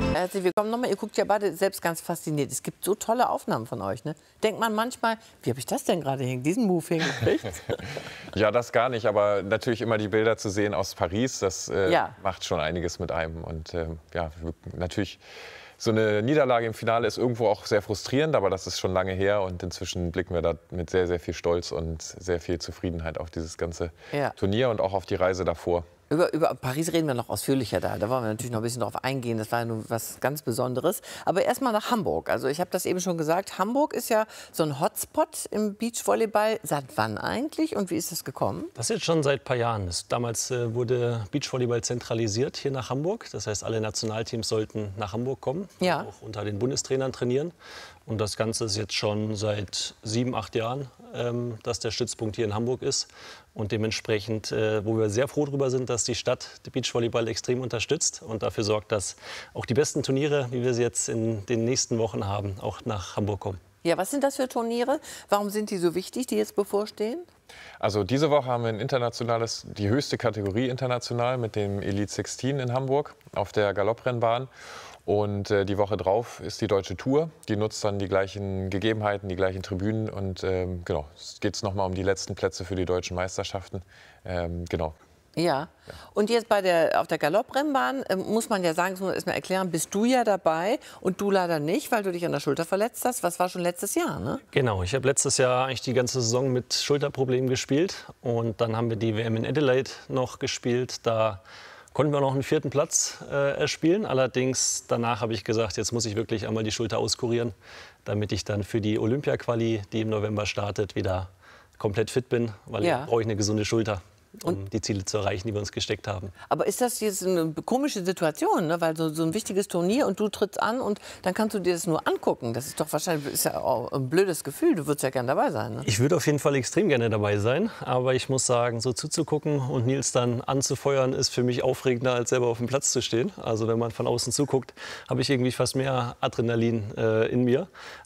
Herzlich willkommen nochmal. Ihr guckt ja beide selbst ganz fasziniert. Es gibt so tolle Aufnahmen von euch. Ne? Denkt man manchmal, wie habe ich das denn gerade diesen Move hingekriegt? Ja, das gar nicht. Aber natürlich immer die Bilder zu sehen aus Paris, das macht schon einiges mit einem. Und ja, natürlich, so eine Niederlage im Finale ist irgendwo auch sehr frustrierend, aber das ist schon lange her. Und inzwischen blicken wir da mit sehr, sehr viel Stolz und sehr viel Zufriedenheit auf dieses ganze Turnier und auch auf die Reise davor. Über Paris reden wir noch ausführlicher da. Da wollen wir natürlich noch ein bisschen drauf eingehen. Das war ja nun was ganz Besonderes. Aber erst mal nach Hamburg. Also ich habe das eben schon gesagt. Hamburg ist ja so ein Hotspot im Beachvolleyball. Seit wann eigentlich und wie ist das gekommen? Das ist jetzt schon seit ein paar Jahren. Damals wurde Beachvolleyball zentralisiert hier nach Hamburg. Das heißt, alle Nationalteams sollten nach Hamburg kommen, auch unter den Bundestrainern trainieren. Und das Ganze ist jetzt schon seit 7, 8 Jahren, dass der Stützpunkt hier in Hamburg ist. Und dementsprechend, wo wir sehr froh darüber sind, dass die Stadt den Beachvolleyball extrem unterstützt und dafür sorgt, dass auch die besten Turniere, wie wir sie jetzt in den nächsten Wochen haben, auch nach Hamburg kommen. Ja, was sind das für Turniere? Warum sind die so wichtig, die jetzt bevorstehen? Also diese Woche haben wir ein internationales, die höchste Kategorie international mit dem Elite 16 in Hamburg auf der Galopprennbahn. Und die Woche drauf ist die Deutsche Tour. Die nutzt dann die gleichen Gegebenheiten, die gleichen Tribünen. Und genau, es geht noch mal um die letzten Plätze für die deutschen Meisterschaften. Genau. Ja. Und jetzt auf der Galopprennbahn muss man ja sagen, das muss man erstmal erklären, bist du ja dabei und du leider nicht, weil du dich an der Schulter verletzt hast. Was war schon letztes Jahr, ne? Genau, ich habe letztes Jahr eigentlich die ganze Saison mit Schulterproblemen gespielt. Und dann haben wir die WM in Adelaide noch gespielt. Da konnten wir noch einen 4. Platz erspielen. Allerdings danach habe ich gesagt, jetzt muss ich wirklich einmal die Schulter auskurieren, damit ich dann für die Olympia-Quali, die im November startet, wieder komplett fit bin, weil ich brauche eine gesunde Schulter, um die Ziele zu erreichen, die wir uns gesteckt haben. Aber ist das jetzt eine komische Situation, ne? Weil so ein wichtiges Turnier und du trittst an und dann kannst du dir das nur angucken. Das ist doch wahrscheinlich ja auch ein blödes Gefühl. Du würdest ja gerne dabei sein. Ne? Ich würde auf jeden Fall extrem gerne dabei sein, aber ich muss sagen, so zuzugucken und Nils dann anzufeuern, ist für mich aufregender, als selber auf dem Platz zu stehen. Also wenn man von außen zuguckt, habe ich irgendwie fast mehr Adrenalin in mir.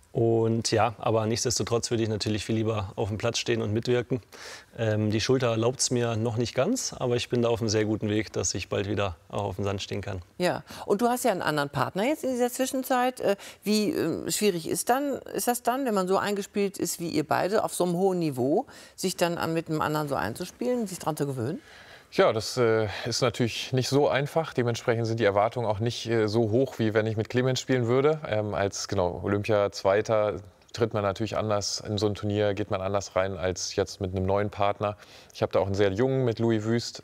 Und ja, aber nichtsdestotrotz würde ich natürlich viel lieber auf dem Platz stehen und mitwirken. Die Schulter erlaubt es mir noch nicht ganz, aber ich bin da auf einem sehr guten Weg, dass ich bald wieder auch auf dem Sand stehen kann. Ja, und du hast ja einen anderen Partner jetzt in dieser Zwischenzeit. Wie schwierig ist das dann, wenn man so eingespielt ist wie ihr beide, auf so einem hohen Niveau, sich dann mit einem anderen so einzuspielen, sich daran zu gewöhnen? Ja, das ist natürlich nicht so einfach. Dementsprechend sind die Erwartungen auch nicht so hoch, wie wenn ich mit Clemens spielen würde. Als Olympia-Zweiter tritt man natürlich anders in so ein Turnier, geht man anders rein als jetzt mit einem neuen Partner. Ich habe da auch einen sehr jungen mit Louis Wüst.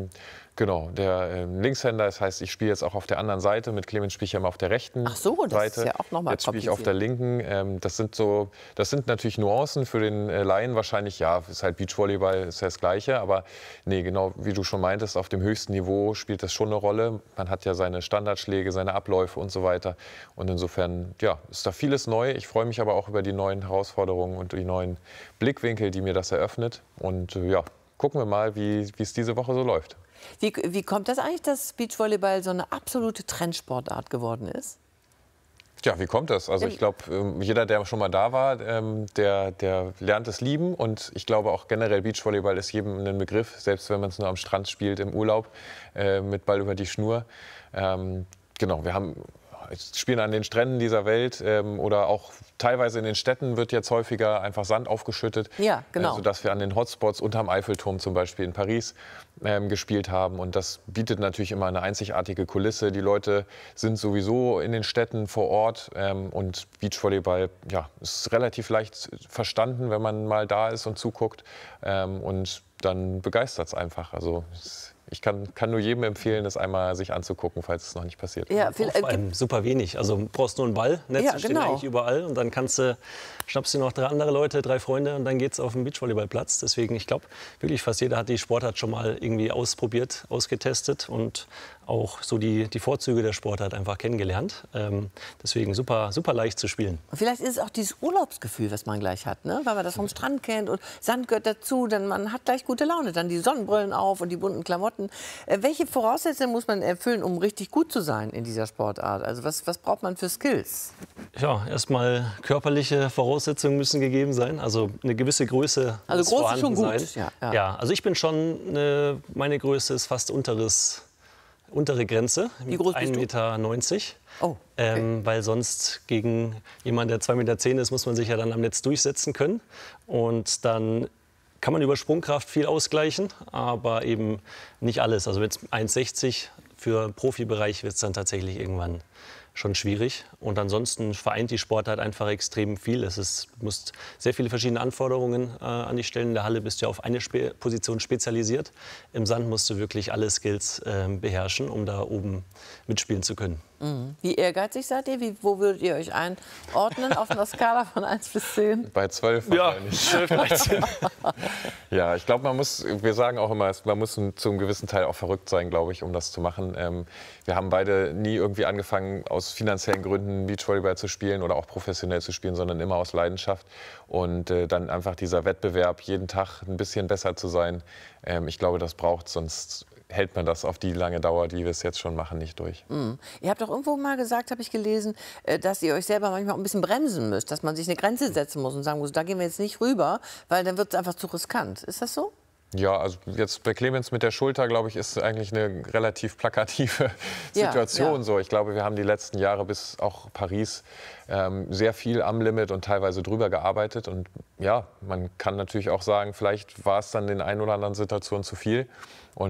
Genau, der Linkshänder, das heißt, ich spiele jetzt auch auf der anderen Seite. Mit Clemens spiele ich ja immer auf der rechten Seite. Ach so, das ist ja auch nochmal Jetzt spiele ich auf der linken. Das sind natürlich Nuancen für den Laien wahrscheinlich. Ja, ist halt Beachvolleyball, ist ja das Gleiche. Aber nee, genau wie du schon meintest, auf dem höchsten Niveau spielt das schon eine Rolle. Man hat ja seine Standardschläge, seine Abläufe und so weiter. Und insofern, ja, ist da vieles neu. Ich freue mich aber auch über die neuen Herausforderungen und die neuen Blickwinkel, die mir das eröffnet. Und ja, gucken wir mal, wie es diese Woche so läuft. Wie kommt das eigentlich, dass Beachvolleyball so eine absolute Trendsportart geworden ist? Ja, wie kommt das? Also ich glaube, jeder, der schon mal da war, der lernt es lieben. Und ich glaube auch generell, Beachvolleyball ist jedem ein Begriff, selbst wenn man es nur am Strand spielt, im Urlaub, mit Ball über die Schnur. Genau, wir spielen an den Stränden dieser Welt oder auch teilweise in den Städten wird jetzt häufiger einfach Sand aufgeschüttet, sodass wir an den Hotspots unterm Eiffelturm zum Beispiel in Paris gespielt haben. Und das bietet natürlich immer eine einzigartige Kulisse. Die Leute sind sowieso in den Städten vor Ort und Beachvolleyball ist relativ leicht verstanden, wenn man mal da ist und zuguckt. Und dann begeistert es einfach. Also ich kann nur jedem empfehlen, das einmal sich anzugucken, falls es noch nicht passiert ist. Ja, vor allem super wenig. Also du brauchst nur einen Ball, Netze stehen eigentlich überall und dann schnappst du noch 3 andere Leute, 3 Freunde und dann geht's auf den Beachvolleyballplatz. Deswegen, ich glaube, wirklich fast jeder hat die Sportart schon mal irgendwie ausprobiert, ausgetestet und auch so die Vorzüge der Sportart einfach kennengelernt. Deswegen super leicht zu spielen. Und vielleicht ist es auch dieses Urlaubsgefühl, was man gleich hat, ne? Weil man das vom Strand kennt und Sand gehört dazu, dann man hat gleich gute Laune, dann die Sonnenbrillen auf und die bunten Klamotten. Welche Voraussetzungen muss man erfüllen, um richtig gut zu sein in dieser Sportart? Also was braucht man für Skills? Ja, erstmal körperliche Voraussetzungen müssen gegeben sein, also eine gewisse Größe muss vorhanden schon gut sein. Ja, also ich bin schon, meine Größe ist fast unteres untere Grenze. Wie groß bist du? 1,90 Meter. Oh, okay. Weil sonst gegen jemanden, der 2,10 Meter ist, muss man sich ja dann am Netz durchsetzen können. Und dann kann man über Sprungkraft viel ausgleichen, aber eben nicht alles. Also mit 1,60 für den Profibereich wird es dann tatsächlich irgendwann schon schwierig. Und ansonsten vereint die Sportart einfach extrem viel. Du musst sehr viele verschiedene Anforderungen an dich stellen. In der Halle bist du ja auf eine Position spezialisiert. Im Sand musst du wirklich alle Skills beherrschen, um da oben mitspielen zu können. Wie ehrgeizig seid ihr? Wo würdet ihr euch einordnen auf einer Skala von 1 bis 10? Bei 12 wahrscheinlich. 12, 13. Ja, ich glaube, wir sagen auch immer, man muss zu einem gewissen Teil auch verrückt sein, glaube ich, um das zu machen. Wir haben beide nie irgendwie angefangen, aus finanziellen Gründen Beachvolleyball zu spielen oder auch professionell zu spielen, sondern immer aus Leidenschaft. Und dann einfach dieser Wettbewerb, jeden Tag ein bisschen besser zu sein, ich glaube, das braucht, sonst hält man das auf die lange Dauer, die wir es jetzt schon machen, nicht durch. Ihr habt doch irgendwo mal gesagt, habe ich gelesen, dass ihr euch selber manchmal auch ein bisschen bremsen müsst, dass man sich eine Grenze setzen muss und sagen muss, da gehen wir jetzt nicht rüber, weil dann wird es einfach zu riskant. Ist das so? Ja, also jetzt bei Clemens mit der Schulter, glaube ich, ist eigentlich eine relativ plakative Situation. Ja. So, ich glaube, wir haben die letzten Jahre bis auch Paris sehr viel am Limit und teilweise drüber gearbeitet. Und ja, man kann natürlich auch sagen, vielleicht war es dann in den ein oder anderen Situationen zu viel. Und